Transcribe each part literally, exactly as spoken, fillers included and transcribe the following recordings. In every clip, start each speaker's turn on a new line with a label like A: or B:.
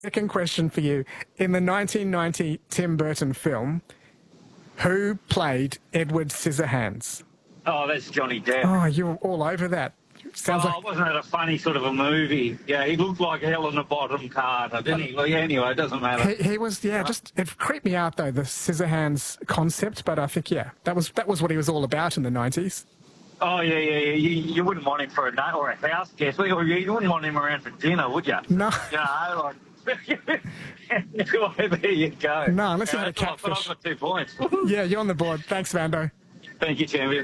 A: Second question for you. In the nineteen ninety Tim Burton film, who played Edward Scissorhands?
B: Oh, that's Johnny Depp.
A: Oh, you were all over that. Sounds
B: oh,
A: like...
B: wasn't it a funny sort of a movie? Yeah, he looked like Helena Bottom Carter, didn't he? Well, yeah, anyway, it doesn't matter.
A: He, he was, yeah, just, it creeped me out, though, the Scissorhands concept, but I think, yeah, that was that was what he was all about in the nineties.
B: Oh, yeah, yeah, yeah. You, you wouldn't want him for a night or a house guest, or you, you wouldn't want him around for dinner, would you?
A: No.
B: You know, like... well, there you go.
A: No, unless you
B: yeah,
A: had a catfish.
B: I've got two points.
A: Yeah, you're on the board. Thanks, Vando.
B: Thank you, champion.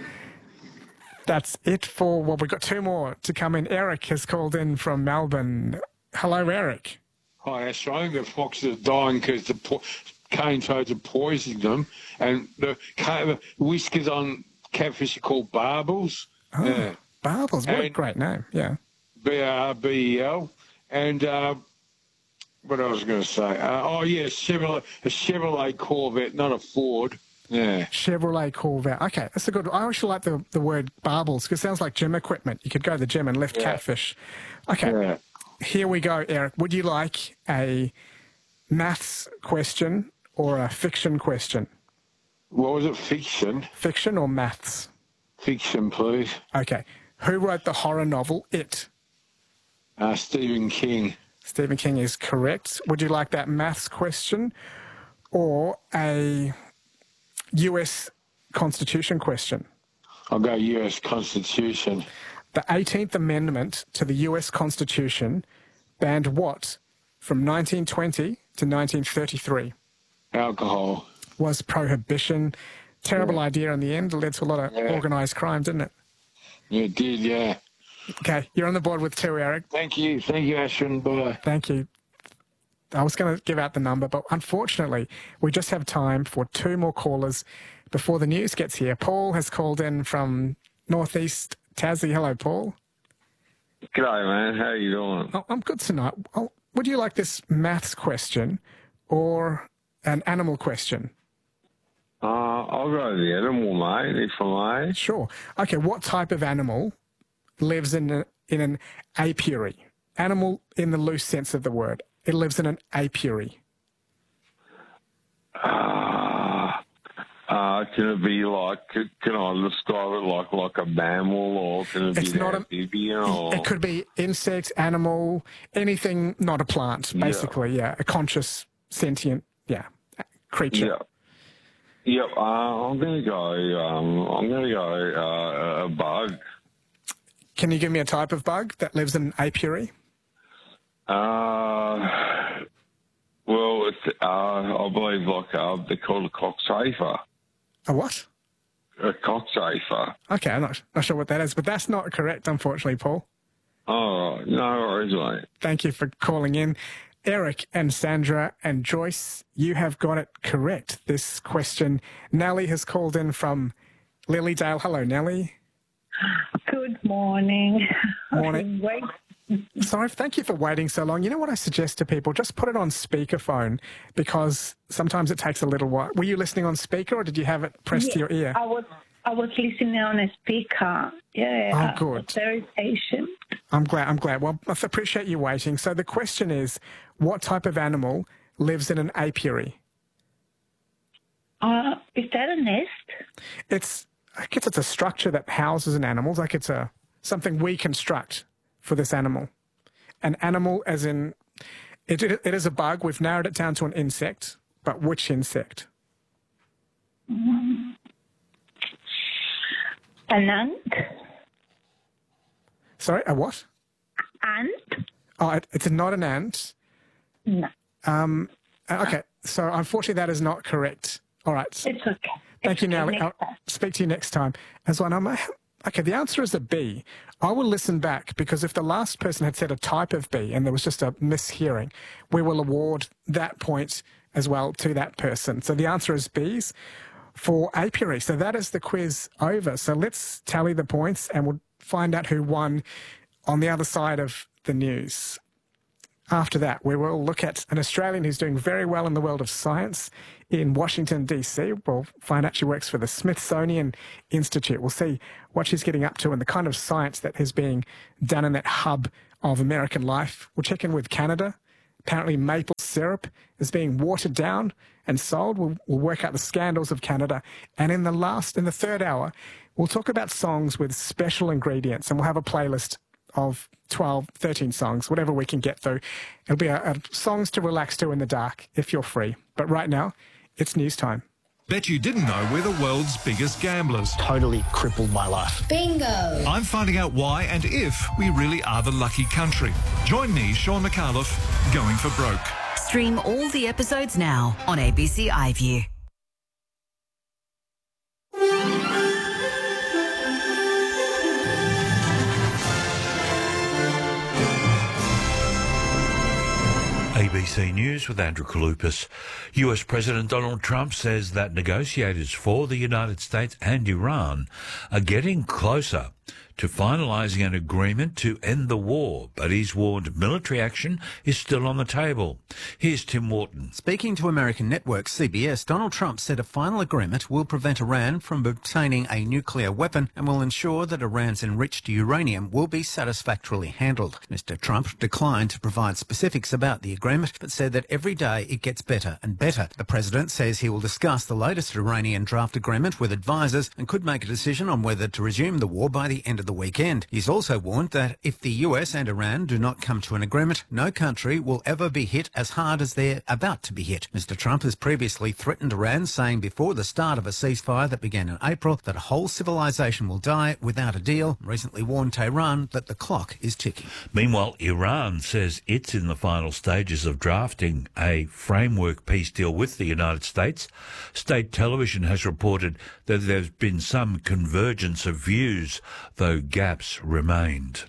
A: That's it for, well, we've got two more to come in. Eric has called in from Melbourne. Hello, Eric.
C: Hi, Australia. The foxes are dying because the po- cane toads are poisoning them, and the, the whiskers on catfish are called barbels.
A: Oh,
C: yeah.
A: Barbels, what
C: and
A: a great name, yeah.
C: B R B E L. And uh, what I was going to say? Uh, oh, yeah, Chevrolet, a Chevrolet Corvette, not a Ford. Yeah.
A: Chevrolet Corvette. Okay, that's a good one. I actually like the, the word barbels because it sounds like gym equipment. You could go to the gym and lift
C: yeah.
A: catfish. Okay,
C: yeah.
A: Here we go, Eric. Would you like a maths question or a fiction question?
C: What was it, fiction?
A: Fiction or maths?
C: Fiction, please.
A: Okay. Who wrote the horror novel It?
C: Uh, Stephen King.
A: Stephen King is correct. Would you like that maths question or a U S Constitution question?
C: I'll go U S Constitution.
A: The eighteenth Amendment to the U S Constitution banned what from nineteen twenty to nineteen thirty-three?
C: Alcohol.
A: Was prohibition. Terrible yeah. idea in the end. It led to a lot of yeah. organised crime, didn't it?
C: Yeah, it did, yeah.
A: Okay, you're on the board with two, Eric.
C: Thank you. Thank you, Ashton. Bye.
A: Thank you. I was going to give out the number, but unfortunately, we just have time for two more callers before the news gets here. Paul has called in from northeast Tassie. Hello, Paul.
D: G'day, man. How are you doing?
A: Oh, I'm good tonight. Oh, would you like this maths question or an animal question?
D: Uh, I'll go the animal, mate, if I may.
A: Sure. Okay, what type of animal lives in, a, in an apiary? Animal in the loose sense of the word. It lives in an apiary.
D: Uh, uh, can it be like, can, can I describe it like like a mammal, or can it
A: it's
D: be
A: not
D: an amphibian? Or...
A: It could be insect, animal, anything not a plant, basically, yeah. yeah. A conscious, sentient, yeah, creature.
D: Yeah. Yep, uh, I'm going to go, um, I'm going to go uh, a bug.
A: Can you give me a type of bug that lives in an apiary?
D: Uh, well, it's, uh, I believe like uh, they're called a cockchafer.
A: A what?
D: A cockchafer.
A: Okay, I'm not, not sure what that is, but that's not correct, unfortunately, Paul.
D: Oh, no worries, mate.
A: Thank you for calling in. Eric and Sandra and Joyce, you have got it correct, this question. Nellie has called in from Lilydale. Hello, Nellie.
E: Good morning.
A: Morning. Wait. Sorry, thank you for waiting so long. You know what I suggest to people? Just put it on speakerphone because sometimes it takes a little while. Were you listening on speaker or did you have it pressed
E: yeah,
A: to your ear?
E: I was I was listening on a speaker. Yeah.
A: Oh, good.
E: Very patient.
A: I'm glad. I'm glad. Well, I appreciate you waiting. So the question is, what type of animal lives in an apiary?
E: Uh, is that a nest?
A: It's, I guess it's a structure that houses an animal. Like it's a something we construct for this animal. An animal as in, it, it, it is a bug. We've narrowed it down to an insect, but which insect?
E: Mm. An ant?
A: Sorry, a what?
E: Ant?
A: Oh, it, it's not an ant.
E: No.
A: Um, okay, so unfortunately that is not correct. All right.
E: It's okay.
A: Thank
E: it's
A: you,
E: okay.
A: Nellie. I'll speak to you next time. As well, I'm, okay, the answer is a bee. I will listen back because if the last person had said a type of bee and there was just a mishearing, we will award that point as well to that person. So the answer is bees for apiary. So that is the quiz over. So let's tally the points and we'll find out who won on the other side of the news. After that, we will look at an Australian who's doing very well in the world of science in Washington, D C. We'll find out she works for the Smithsonian Institute. We'll see what she's getting up to and the kind of science that is being done in that hub of American life. We'll check in with Canada apparently maple syrup is being watered down and sold. We'll, we'll work out the scandals of Canada. And in the last, in the third hour, we'll talk about songs with special ingredients, and we'll have a playlist of twelve, thirteen songs, whatever we can get through. It'll be a, a songs to relax to in the dark if you're free. But right now, it's news time.
F: Bet you didn't know we're the world's biggest gamblers.
G: Totally crippled my life.
H: Bingo!
F: I'm finding out why and if we really are the lucky country. Join me, Sean McAuliffe, Going for Broke.
H: Stream all the episodes now on A B C iView.
I: A B C News with Andrew Kaloupas. U S President Donald Trump says that negotiators for the United States and Iran are getting closer to finalising an agreement to end the war, but he's warned military action is still on the table. Here's Tim Wharton.
J: Speaking to American network C B S, Donald Trump said a final agreement will prevent Iran from obtaining a nuclear weapon and will ensure that Iran's enriched uranium will be satisfactorily handled. Mister Trump declined to provide specifics about the agreement, but said that every day it gets better and better. The president says he will discuss the latest Iranian draft agreement with advisers and could make a decision on whether to resume the war by the end of the weekend. He's also warned that if the U S and Iran do not come to an agreement, no country will ever be hit as hard as they're about to be hit. Mister Trump has previously threatened Iran, saying before the start of a ceasefire that began in April that a whole civilization will die without a deal. Recently warned Tehran that the clock is ticking.
I: Meanwhile, Iran says it's in the final stages of drafting a framework peace deal with the United States. State television has reported that there's been some convergence of views, though gaps remained.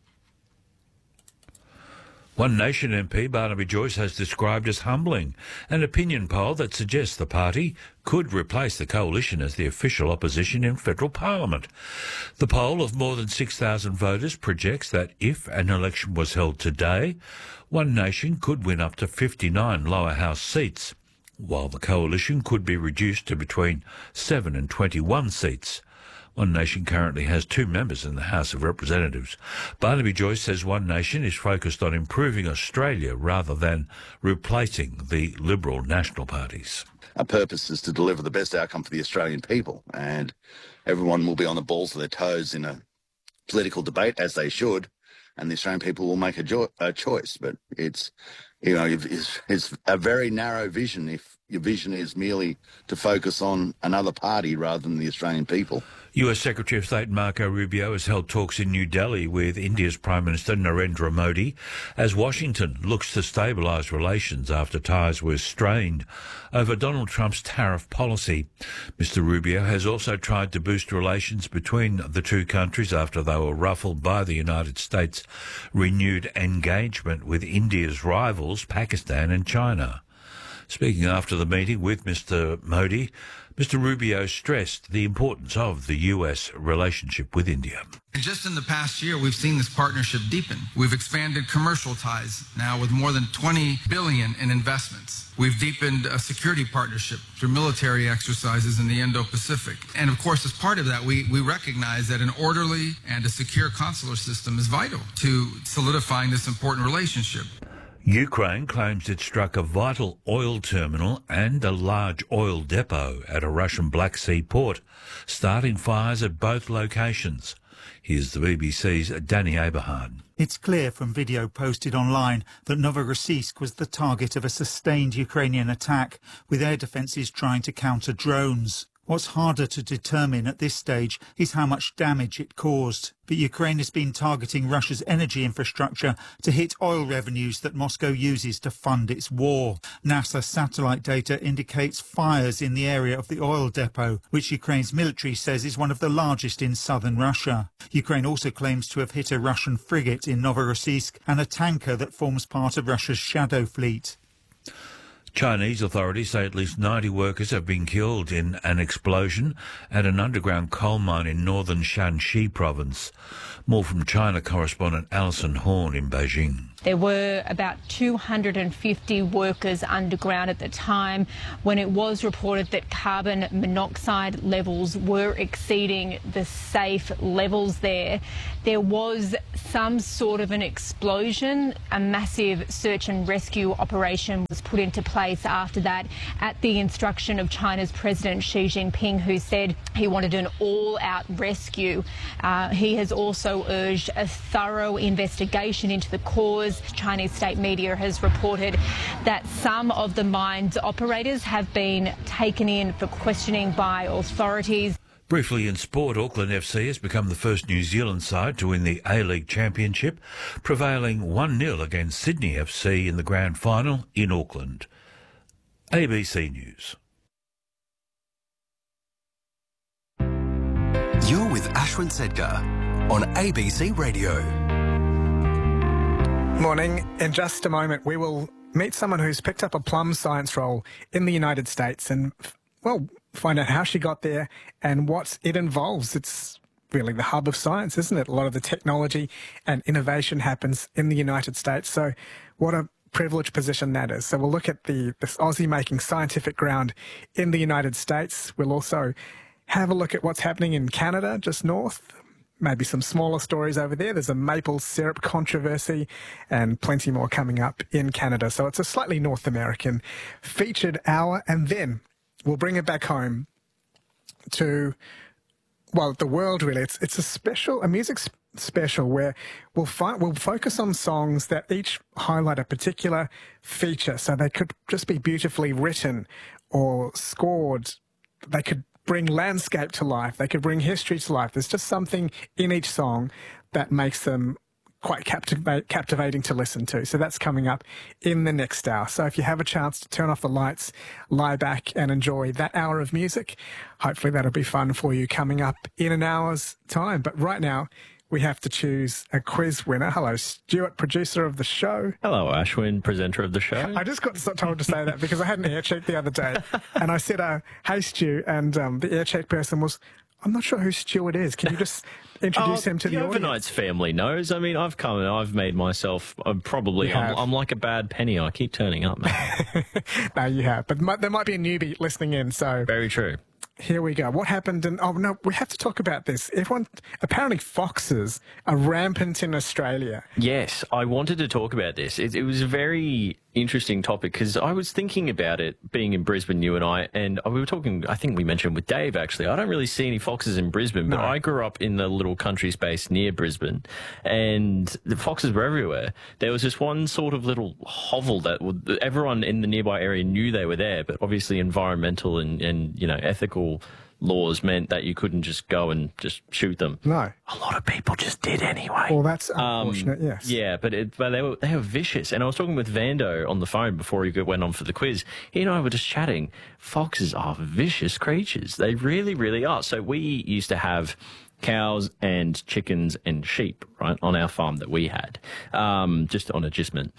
I: One Nation M P Barnaby Joyce has described as humbling an opinion poll that suggests the party could replace the coalition as the official opposition in federal parliament. The poll of more than six thousand voters projects that if an election was held today, One Nation could win up to fifty-nine lower house seats, while the coalition could be reduced to between seven and twenty-one seats. One Nation currently has two members in the House of Representatives. Barnaby Joyce says One Nation is focused on improving Australia rather than replacing the Liberal national parties.
K: Our purpose is to deliver the best outcome for the Australian people, and everyone will be on the balls of their toes in a political debate, as they should, and the Australian people will make a, jo- a choice. But it's, you know, it's, it's a very narrow vision if your vision is merely to focus on another party rather than the Australian people.
I: U S Secretary of State Marco Rubio has held talks in New Delhi with India's Prime Minister Narendra Modi as Washington looks to stabilise relations after ties were strained over Donald Trump's tariff policy. Mister Rubio has also tried to boost relations between the two countries after they were ruffled by the United States' renewed engagement with India's rivals Pakistan and China. Speaking after the meeting with Mister Modi, Mister Rubio stressed the importance of the U S relationship with India.
L: And just in the past year, we've seen this partnership deepen. We've expanded commercial ties now with more than twenty billion dollars in investments. We've deepened a security partnership through military exercises in the Indo-Pacific. And of course, as part of that, we, we recognize that an orderly and a secure consular system is vital to solidifying this important relationship.
I: Ukraine claims it struck a vital oil terminal and a large oil depot at a Russian Black Sea port, starting fires at both locations. Here's the B B C's Danny Aberhard.
M: It's clear from video posted online that Novorossiysk was the target of a sustained Ukrainian attack, with air defences trying to counter drones. What's harder to determine at this stage is how much damage it caused. But Ukraine has been targeting Russia's energy infrastructure to hit oil revenues that Moscow uses to fund its war. NASA satellite data indicates fires in the area of the oil depot, which Ukraine's military says is one of the largest in southern Russia. Ukraine also claims to have hit a Russian frigate in Novorossiysk and a tanker that forms part of Russia's Shadow Fleet.
I: Chinese authorities say at least ninety workers have been killed in an explosion at an underground coal mine in northern Shanxi province. More from China correspondent Alison Horn in Beijing.
N: There were about two hundred fifty workers underground at the time when it was reported that carbon monoxide levels were exceeding the safe levels there. There was some sort of an explosion. A massive search and rescue operation was put into place after that at the instruction of China's President Xi Jinping, who said he wanted an all-out rescue. Uh, he has also urged a thorough investigation into the cause. Chinese state media has reported that some of the mine's operators have been taken in for questioning by authorities.
I: Briefly in sport, Auckland F C has become the first New Zealand side to win the A-League Championship, prevailing one nil against Sydney F C in the grand final in Auckland. A B C News.
O: You're with Ashwin Sedgar on A B C Radio.
A: Morning. In just a moment, we will meet someone who's picked up a plum science role in the United States and, well, find out how she got there and what it involves. It's really the hub of science, isn't it? A lot of the technology and innovation happens in the United States. So what a privileged position that is. So we'll look at the this Aussie making scientific ground in the United States. We'll also have a look at what's happening in Canada, just north. Maybe some smaller stories over there. There's a maple syrup controversy and plenty more coming up in Canada. So it's a slightly North American featured hour. And then we'll bring it back home to, well, the world really. It's it's a special, a music sp- special where we'll, fi- we'll focus on songs that each highlight a particular feature. So they could just be beautifully written or scored. They could bring landscape to life. They could bring history to life. There's just something in each song that makes them quite captiva- captivating to listen to. So that's coming up in the next hour. So if you have a chance to turn off the lights, lie back and enjoy that hour of music, hopefully that'll be fun for you coming up in an hour's time. But right now, we have to choose a quiz winner. Hello, Stuart, producer of the show.
P: Hello, Ashwin, presenter of the show.
A: I just got told to say that because I had an air check the other day and I said, uh, hey, Stu, and um, the air check person was, I'm not sure who Stuart is. Can you just introduce
P: oh,
A: him to the, the audience?
P: The Overnight's family knows. I mean, I've come and I've made myself, I'm probably, I'm, I'm like a bad penny. I keep turning up, man.
A: No, you have. But m- there might be a newbie listening in, so...
P: Very true.
A: Here we go. What happened? And oh no, we have to talk about this. Everyone, apparently foxes are rampant in Australia.
P: Yes, I wanted to talk about this. It, it was a very interesting topic because I was thinking about it being in Brisbane, you and I, and we were talking, I think we mentioned with Dave actually, I don't really see any foxes in Brisbane, but no. I grew up in the little country space near Brisbane and the foxes were everywhere. There was just one sort of little hovel that would, everyone in the nearby area knew they were there, but obviously environmental and, and you know, ethical laws meant that you couldn't just go and just shoot them.
A: No.
P: A lot of people just did anyway.
A: Well, that's unfortunate,
P: um,
A: yes.
P: Yeah, but, it, but they were they were vicious. And I was talking with Vando on the phone before he went on for the quiz. He and I were just chatting. Foxes are vicious creatures. They really, really are. So we used to have cows and chickens and sheep, right, on our farm that we had, um, just on adjustment.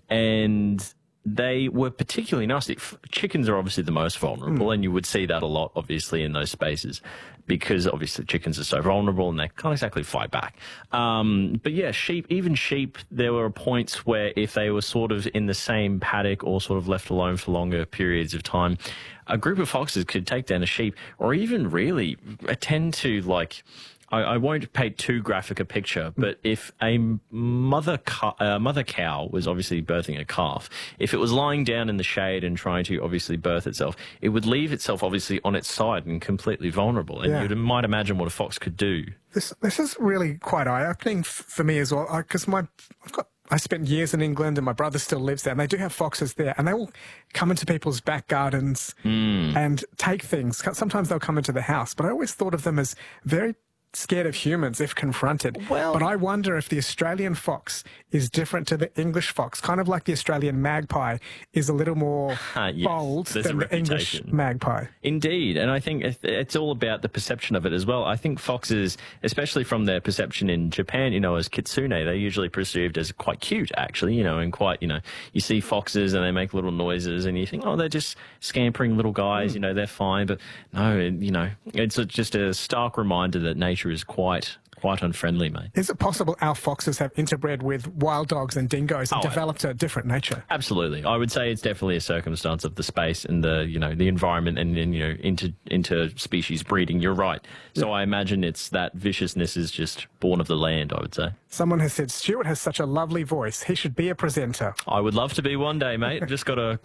P: And they were particularly nasty. Chickens are obviously the most vulnerable, mm. and you would see that a lot, obviously, in those spaces, because obviously chickens are so vulnerable and they can't exactly fight back. Um, but yeah, sheep, even sheep, there were points where if they were sort of in the same paddock or sort of left alone for longer periods of time, a group of foxes could take down a sheep or even really attend to, like, I, I won't paint too graphic a picture, but if a mother ca- uh, mother cow was obviously birthing a calf, if it was lying down in the shade and trying to obviously birth itself, it would leave itself obviously on its side and completely vulnerable. And yeah. you might imagine what a fox could do.
A: This this is really quite eye-opening f- for me as well, because my I've got. I spent years in England and my brother still lives there and they do have foxes there and they will come into people's back gardens mm. and take things. Sometimes they'll come into the house, but I always thought of them as very scared of humans if confronted.
P: Well,
A: but I wonder if the Australian fox is different to the English fox, kind of like the Australian magpie is a little more uh, yes, bold than the English magpie.
P: Indeed, and I think it's all about the perception of it as well. I think foxes, especially from their perception in Japan, you know, as kitsune, they're usually perceived as quite cute, actually, you know, and quite, you know, you see foxes and they make little noises and you think, oh, they're just scampering little guys, mm. you know, they're fine. But no, you know, it's a, just a stark reminder that nature is quite quite unfriendly, mate.
A: Is it possible our foxes have interbred with wild dogs and dingoes and
P: Oh,
A: developed a different nature?
P: Absolutely. I would say it's definitely a circumstance of the space and the, you know, the environment and, and you know, inter, inter-species breeding. You're right. So yeah. I imagine it's that viciousness is just born of the land, I would say.
A: Someone has said, Stuart has such a lovely voice. He should be a presenter.
P: I would love to be one day, mate. Just got to